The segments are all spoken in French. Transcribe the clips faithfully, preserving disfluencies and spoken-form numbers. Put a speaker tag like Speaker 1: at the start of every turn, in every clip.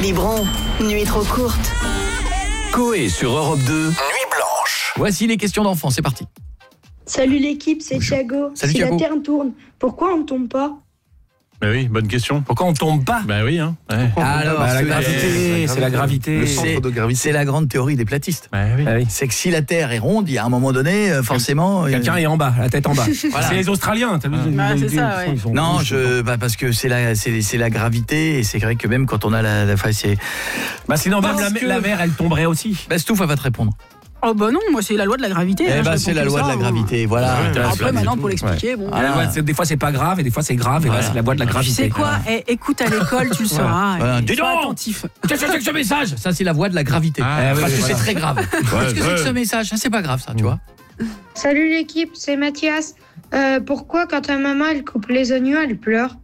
Speaker 1: Biberon, nuit trop courte.
Speaker 2: Coé sur Europe deux, Nuit blanche.
Speaker 3: Voici les questions d'enfants, c'est parti.
Speaker 4: Salut l'équipe, c'est Thiago.
Speaker 3: Salut
Speaker 4: si
Speaker 3: Thiago.
Speaker 4: la Terre tourne, pourquoi on ne tombe pas?
Speaker 5: Bah oui, bonne question.
Speaker 2: Pourquoi on tombe pas?
Speaker 5: Bah oui, hein. Ouais.
Speaker 3: Alors,
Speaker 2: Bah, la
Speaker 3: c'est-
Speaker 2: gravité, c'est la gravité.
Speaker 6: Le centre
Speaker 3: c'est-
Speaker 6: de gravité.
Speaker 3: c'est la grande théorie des platistes.
Speaker 5: Bah oui.
Speaker 2: Ah oui.
Speaker 3: C'est que si la Terre est ronde, il y a un moment donné, euh, forcément... euh,
Speaker 2: Quelqu'un est en bas, la tête en bas.
Speaker 3: Voilà.
Speaker 2: C'est les Australiens, t'as vu?
Speaker 7: Bah, c'est
Speaker 2: ils-
Speaker 7: ça,
Speaker 2: ils
Speaker 7: ouais.
Speaker 2: sont
Speaker 3: Non,
Speaker 2: rouges,
Speaker 3: je, bah parce que c'est la, c'est, c'est la gravité et c'est vrai que même quand on a la, la enfin, c'est.
Speaker 2: Bah sinon même
Speaker 3: Parce
Speaker 2: la,
Speaker 3: que-
Speaker 2: la mer, elle tomberait aussi.
Speaker 3: Bah, Stouff, elle va te répondre.
Speaker 7: Oh bah non, moi c'est la loi de la gravité.
Speaker 3: Eh
Speaker 7: hein,
Speaker 3: bah,
Speaker 7: je
Speaker 3: c'est
Speaker 7: réponds
Speaker 3: la
Speaker 7: que
Speaker 3: loi de
Speaker 7: ça,
Speaker 3: la
Speaker 7: hein.
Speaker 3: gravité, voilà.
Speaker 5: Ouais,
Speaker 7: Alors
Speaker 5: ouais,
Speaker 7: après maintenant pour l'expliquer, bon.
Speaker 3: Voilà.
Speaker 2: Ouais, c'est- des fois c'est pas grave et des fois c'est grave et
Speaker 3: Voilà.
Speaker 2: là c'est la loi de la
Speaker 7: Tu
Speaker 2: gravité.
Speaker 7: sais quoi Eh, écoute à l'école, tu le sauras.
Speaker 3: Voilà.
Speaker 7: et
Speaker 3: Dis
Speaker 7: sois
Speaker 3: donc
Speaker 7: attentif.
Speaker 3: Qu'est-ce que c'est que ce message? Ça, c'est la voie de la gravité.
Speaker 5: Ah,
Speaker 3: parce
Speaker 5: ouais,
Speaker 3: que
Speaker 5: voilà.
Speaker 3: c'est très grave. Qu'est-ce que c'est que ce message? Ça, c'est pas grave, ça, tu vois.
Speaker 4: Salut l'équipe, c'est Mathias. Euh, pourquoi quand ta maman elle coupe les oignons, elle pleure?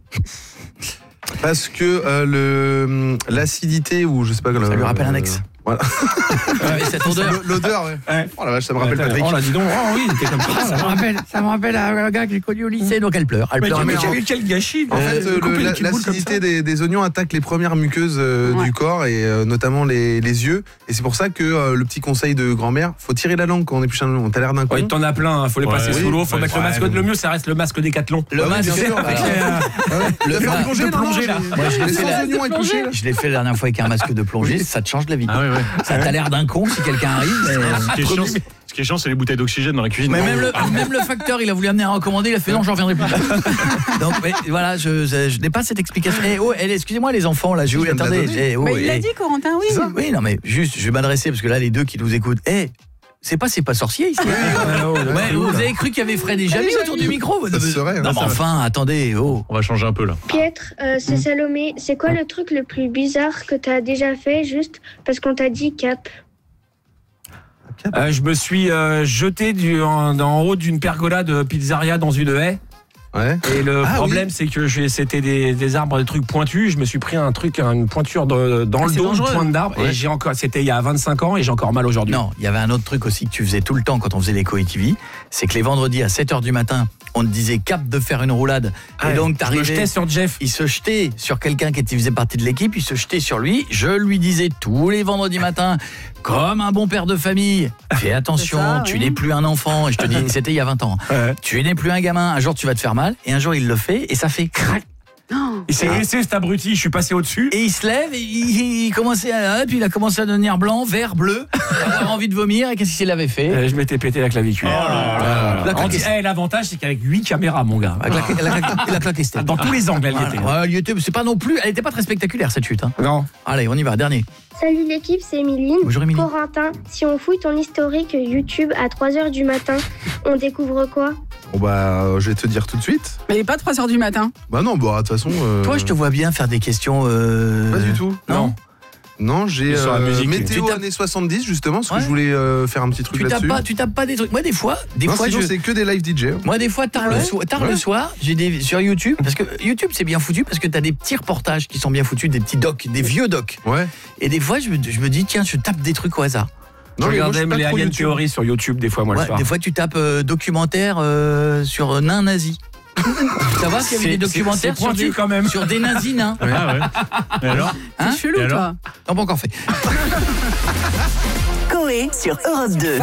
Speaker 6: Parce que euh, le l'acidité ou je sais pas.
Speaker 3: Ça lui rappelle un ex.
Speaker 6: Voilà.
Speaker 3: Ouais, cette odeur.
Speaker 6: L'odeur, ouais.
Speaker 2: Ouais.
Speaker 6: Oh la vache, ça me rappelle Patrick.
Speaker 2: On l'a dit donc. Oh oui, c'était comme ça.
Speaker 3: Ça me rappelle, ça me rappelle un gars que j'ai connu au lycée, donc elle pleure. Elle
Speaker 2: Mais
Speaker 3: pleure.
Speaker 2: quel,
Speaker 3: elle pleure.
Speaker 2: quel- quel gâchis.
Speaker 6: En fait,
Speaker 2: Euh,
Speaker 6: euh,
Speaker 2: couper
Speaker 6: le-
Speaker 2: des
Speaker 6: la-
Speaker 2: petites boules comme
Speaker 6: l'acidité
Speaker 2: ça.
Speaker 6: des, des oignons attaque les premières muqueuses euh,
Speaker 7: Ouais.
Speaker 6: du corps et euh, notamment les, les yeux. Et c'est pour ça que euh, le petit conseil de grand-mère, faut tirer la langue quand on épluche un oignon. T'as l'air d'un con.
Speaker 2: Ouais, t'en as plein, hein, faut les
Speaker 5: Ouais,
Speaker 2: passer
Speaker 5: oui.
Speaker 2: sous l'eau, faut
Speaker 5: Ouais,
Speaker 2: mettre le
Speaker 5: ouais,
Speaker 2: masque.
Speaker 5: ouais.
Speaker 2: Le mieux, ça reste le masque Décathlon.
Speaker 3: Le
Speaker 6: Ah oui,
Speaker 3: masque,
Speaker 6: bien sûr.
Speaker 3: avec,
Speaker 6: Ah ouais.
Speaker 3: euh, le
Speaker 6: Le
Speaker 3: masque
Speaker 6: faire plongée,
Speaker 3: de
Speaker 6: non, non,
Speaker 3: plongée,
Speaker 6: j'ai-
Speaker 3: là. Moi, je l'ai
Speaker 6: les
Speaker 3: fait
Speaker 6: sans
Speaker 3: la-
Speaker 6: oignons épluchés, là.
Speaker 3: Je l'ai fait la dernière fois avec un masque de plongée, ça te change la vie.
Speaker 5: Ah ouais, ouais.
Speaker 3: Ça t'a l'air d'un con si quelqu'un arrive. mais-
Speaker 5: Ce qui est chiant, c'est- ce qui est chiant, c'est les bouteilles d'oxygène dans la cuisine.
Speaker 3: Mais même le, même le facteur, il a voulu amener un recommandé, il a fait non, j'en reviendrai plus. Donc mais, voilà, je, je, je n'ai pas cette explication. Eh, oh, eh, excusez-moi les enfants, là, je
Speaker 6: Je viens de la
Speaker 3: attendez.
Speaker 6: donner.
Speaker 3: eh, oh,
Speaker 7: Mais il l'a
Speaker 3: eh.
Speaker 7: dit Corentin, oui.
Speaker 3: Oui, non mais juste, je vais m'adresser parce que là, les deux qui nous écoutent, eh, c'est pas c'est pas sorcier ici. Ouais, vous avez cru qu'il y avait Fred et Jamy autour du micro?
Speaker 6: Ça se serait, hein.
Speaker 3: Non mais enfin, attendez, oh.
Speaker 5: On va changer un peu là.
Speaker 4: Pietre, euh, c'est Salomé. C'est quoi le truc le plus bizarre que t'as déjà fait juste parce qu'on t'a dit cap?
Speaker 2: Euh, je me suis euh, jeté du, en, en haut d'une pergola de pizzeria dans une haie.
Speaker 6: Ouais.
Speaker 2: Et le
Speaker 6: Ah,
Speaker 2: problème, c'est que j'ai- c'était des, des arbres, des trucs pointus. Je me suis pris un truc, une pointure de- dans
Speaker 7: Ah,
Speaker 2: le
Speaker 7: c'est
Speaker 2: dos, une
Speaker 7: dangereux.
Speaker 2: pointe d'arbre.
Speaker 3: Ouais.
Speaker 2: Et j'ai encore, c'était il y a vingt-cinq ans et j'ai encore mal aujourd'hui.
Speaker 3: Non, il y avait un autre truc aussi que tu faisais tout le temps quand on faisait les Coé T V, c'est que les vendredis à sept heures du matin, on te disait cap de faire une roulade.
Speaker 2: Ah,
Speaker 3: et donc
Speaker 2: je me
Speaker 3: t'arrivais,
Speaker 2: jetais sur Jeff.
Speaker 3: il se jetait sur quelqu'un qui était- faisait partie de l'équipe, il se jetait sur lui, je lui disais tous les vendredis matins, comme un bon père de famille, fais attention,
Speaker 7: C'est ça,
Speaker 3: tu
Speaker 7: oui.
Speaker 3: n'es plus un enfant. Et je te dis, c'était il y a vingt ans.
Speaker 2: Ouais.
Speaker 3: Tu n'es plus un gamin, un jour tu vas te faire mal, et un jour il le fait, et ça fait crac.
Speaker 7: Non.
Speaker 2: Il s'est laissé cet abruti, je suis passé au-dessus.
Speaker 3: Et il se lève, et il, il commençait à, puis il a commencé à devenir blanc, vert, bleu, avoir envie de vomir, et qu'est-ce qu'il avait fait?
Speaker 2: Euh, je m'étais pété la clavicule.
Speaker 3: La
Speaker 2: On
Speaker 3: claqué-
Speaker 2: dit- eh, L'avantage, c'est qu'avec huit caméras, mon gars.
Speaker 3: Elle a claqué- elle a claqué- elle a claqué cette tête.
Speaker 2: Dans tous les angles, elle y
Speaker 3: Voilà.
Speaker 2: était.
Speaker 3: Ouais, elle y était, c'est pas non plus, elle était pas très spectaculaire cette chute. Hein.
Speaker 2: Non.
Speaker 3: Allez, on y va, dernier.
Speaker 4: Salut l'équipe, c'est Émiline.
Speaker 3: Bonjour Émilie.
Speaker 4: Corentin, si on fouille ton historique YouTube à trois heures du matin, on découvre quoi?
Speaker 6: Bon bah, euh, je vais te dire tout de suite.
Speaker 7: Mais il est pas trois heures du matin.
Speaker 6: Bah non, bah de toute façon. euh,
Speaker 3: Toi, je te vois bien faire des questions. Euh...
Speaker 6: Pas du tout.
Speaker 3: Non.
Speaker 6: Non, j'ai
Speaker 2: Et sur la
Speaker 6: euh,
Speaker 2: musique,
Speaker 6: météo
Speaker 3: tu tapes-
Speaker 6: années soixante-dix justement, parce que
Speaker 3: Ouais.
Speaker 6: je voulais euh, faire un petit truc
Speaker 3: Tu tapes
Speaker 6: là-dessus.
Speaker 3: pas, tu tapes pas des trucs. Moi, des fois, des
Speaker 6: Non,
Speaker 3: fois,
Speaker 6: sinon
Speaker 3: je.
Speaker 6: c'est que des live D J. hein.
Speaker 3: Moi, des fois, tard,
Speaker 7: Ah
Speaker 3: le,
Speaker 7: ouais
Speaker 3: soir, tard le
Speaker 6: Ouais.
Speaker 3: soir, j'ai des sur YouTube, parce que YouTube c'est bien foutu, parce que t'as des petits reportages qui sont bien foutus, des petits docs, des vieux docs.
Speaker 6: Ouais.
Speaker 3: Et des fois, je me, je me dis, tiens, je tape des trucs au hasard.
Speaker 2: Je
Speaker 6: mais moi,
Speaker 2: regardais
Speaker 6: suis pas
Speaker 2: les
Speaker 6: trop
Speaker 2: Alien
Speaker 6: YouTube.
Speaker 2: Theory sur YouTube des fois, moi, le
Speaker 3: Ouais,
Speaker 2: soir.
Speaker 3: des fois, tu tapes euh, documentaire euh, sur euh, nains nazis. Savoir qu'il y avait des
Speaker 2: C'est-
Speaker 3: documentaires
Speaker 2: c'est
Speaker 3: sur
Speaker 2: pointu
Speaker 3: des,
Speaker 2: quand même.
Speaker 3: sur des nazis nains.
Speaker 5: Ah ouais. Et alors?
Speaker 3: Hein
Speaker 7: C'est chelou,
Speaker 5: Et alors
Speaker 7: toi.
Speaker 3: Non, pas encore fait.
Speaker 1: Coé sur Europe deux.